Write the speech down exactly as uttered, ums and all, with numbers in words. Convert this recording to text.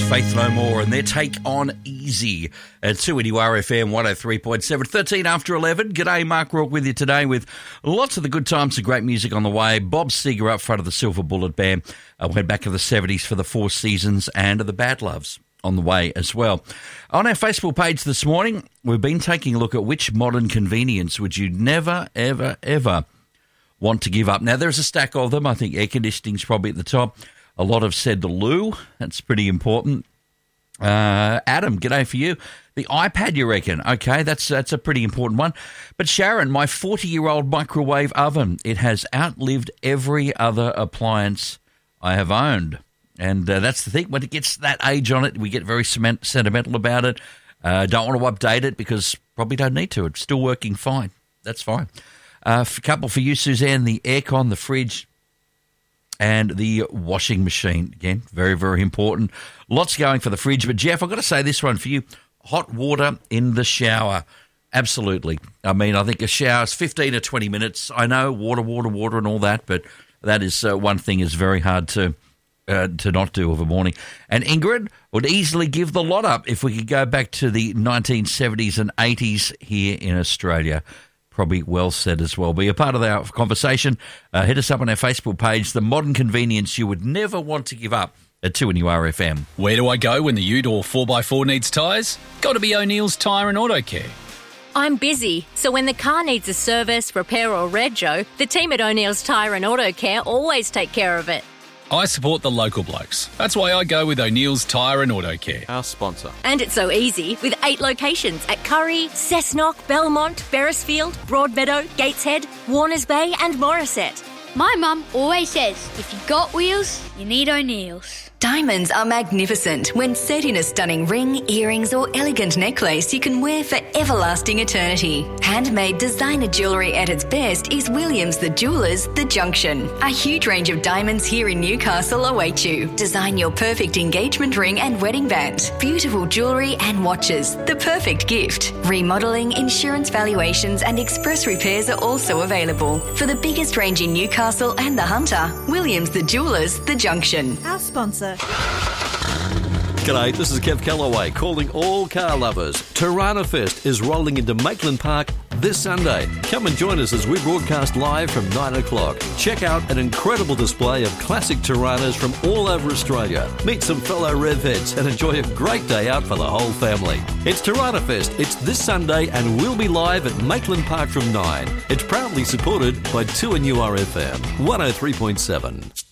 Faith No More and their take on Easy at two N U R F M one oh three point seven. thirteen after eleven. G'day, Mark Rourke with you today with lots of the good times and great music on the way. Bob Seger up front of the Silver Bullet Band. Uh, went back to the seventies for the Four Seasons and the Bad Loves on the way as well. On our Facebook page this morning, we've been taking a look at which modern convenience would you never, ever, ever want to give up. Now, there's a stack of them. I think air conditioning's probably at the top. A lot have said the loo. That's pretty important. Uh, Adam, g'day for you. The iPad, you reckon? Okay, that's that's a pretty important one. But Sharon, my forty-year-old microwave oven, it has outlived every other appliance I have owned. And uh, that's the thing. When it gets that age on it, we get very cement- sentimental about it. Uh, don't want to update it because probably don't need to. It's still working fine. That's fine. Uh, a couple for you, Suzanne, the aircon, the fridge, and the washing machine. Again, very, very important. Lots going for the fridge. But, Jeff, I've got to say this one for you. Hot water in the shower. Absolutely. I mean, I think a shower is fifteen or twenty minutes. I know, water, water, water and all that, but that is uh, one thing is very hard to uh, to not do of a morning. And Ingrid would easily give the lot up if we could go back to the nineteen seventies and eighties here in Australia. Probably well said as well. Be a part of our conversation. Uh, hit us up on our Facebook page, the modern convenience you would never want to give up at two N U R F M. Where do I go when the ute or four by four needs tyres? Got to be O'Neill's Tyre and Auto Care. I'm busy, so when the car needs a service, repair or rego, the team at O'Neill's Tyre and Auto Care always take care of it. I support the local blokes. That's why I go with O'Neill's Tyre and Auto Care. Our sponsor. And it's so easy with eight locations at Curry, Cessnock, Belmont, Beresfield, Broadmeadow, Gateshead, Warners Bay and Morisset. My mum always says, if you got wheels, you need O'Neill's. Diamonds are magnificent. When set in a stunning ring, earrings or elegant necklace you can wear for everlasting eternity. Handmade designer jewellery at its best is Williams the Jewellers, The Junction. A huge range of diamonds here in Newcastle await you. Design your perfect engagement ring and wedding band. Beautiful jewellery and watches. The perfect gift. Remodelling, insurance valuations and express repairs are also available. For the biggest range in Newcastle and the Hunter, Williams the Jewellers, The Junction. Our sponsor. G'day, this is Kev Callaway calling all car lovers. Tirana Fest is rolling into Maitland Park this Sunday. Come and join us as we broadcast live from nine o'clock. Check out an incredible display of classic Tiranas from all over Australia. Meet some fellow rev heads and enjoy a great day out for the whole family. It's Tirana Fest. It's this Sunday and we'll be live at Maitland Park from nine. It's proudly supported by two N U R F M one oh three point seven.